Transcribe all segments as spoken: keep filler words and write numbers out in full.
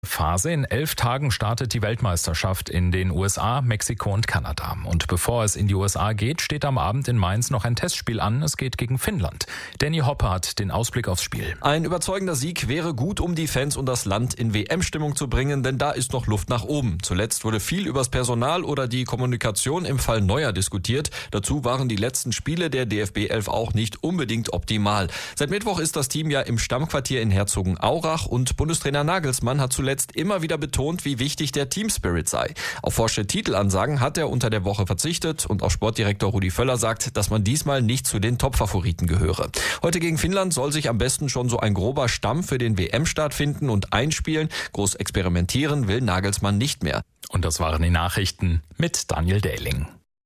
Phase. In elf Tagen startet die Weltmeisterschaft in den U S A, Mexiko und Kanada. Und bevor es in die U S A geht, steht am Abend in Mainz noch ein Testspiel an. Es geht gegen Finnland. Danny Hoppe hat den Ausblick aufs Spiel. Ein überzeugender Sieg wäre gut, um die Fans und das Land in W M-Stimmung zu bringen, denn da ist noch Luft nach oben. Zuletzt wurde viel übers Personal oder die Kommunikation im Fall Neuer diskutiert. Dazu waren die letzten Spiele der D F B elf auch nicht unbedingt optimal. Seit Mittwoch ist das Team ja im Stammquartier in Herzogenaurach und Bundestrainer Nagelsmann hat zuletzt immer wieder betont, wie wichtig der Teamspirit sei. Auf forsche Titelansagen hat er unter der Woche verzichtet und auch Sportdirektor Rudi Völler sagt, dass man diesmal nicht zu den Top-Favoriten gehöre. Heute gegen Finnland soll sich am besten schon so ein grober Stamm für den W M-Start finden und einspielen. Groß experimentieren will Nagelsmann nicht mehr. Und das waren die Nachrichten mit Daniel Dehling.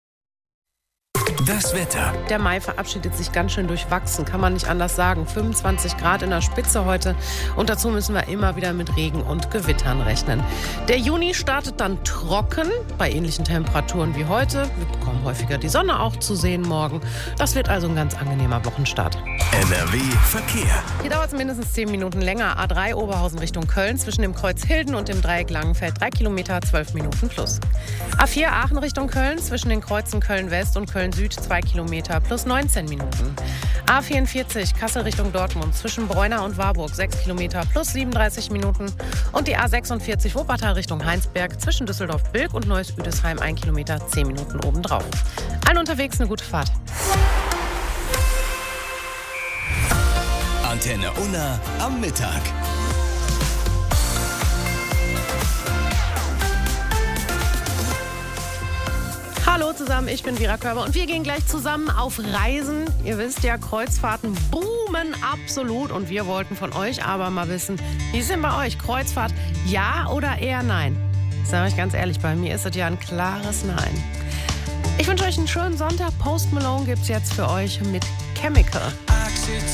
Das Wetter. Der Mai verabschiedet sich ganz schön durchwachsen, kann man nicht anders sagen. fünfundzwanzig Grad in der Spitze heute und dazu müssen wir immer wieder mit Regen und Gewittern rechnen. Der Juni startet dann trocken, bei ähnlichen Temperaturen wie heute. Wir bekommen häufiger die Sonne auch zu sehen morgen. Das wird also ein ganz angenehmer Wochenstart. N R W Verkehr. Hier dauert es mindestens zehn Minuten länger. A drei Oberhausen Richtung Köln zwischen dem Kreuz Hilden und dem Dreieck Langenfeld drei Kilometer, zwölf Minuten plus. A vier Aachen Richtung Köln zwischen den Kreuzen Köln West und Köln Süd zwei Kilometer plus neunzehn Minuten. A vierundvierzig Kassel Richtung Dortmund zwischen Bräuna und Warburg sechs Kilometer plus siebenunddreißig Minuten. Und die A sechsundvierzig Wuppertal Richtung Heinsberg zwischen Düsseldorf-Bilk und Neuss-Üdesheim ein Kilometer zehn Minuten obendrauf. Allen unterwegs eine gute Fahrt. Antenne Unna am Mittag. Hallo zusammen, ich bin Vera Körber und wir gehen gleich zusammen auf Reisen. Ihr wisst ja, Kreuzfahrten boomen absolut und wir wollten von euch aber mal wissen, wie ist denn bei euch Kreuzfahrt, ja oder eher nein? Ich sage euch ganz ehrlich, bei mir ist es ja ein klares Nein. Ich wünsche euch einen schönen Sonntag. Post Malone gibt's jetzt für euch mit Chemical.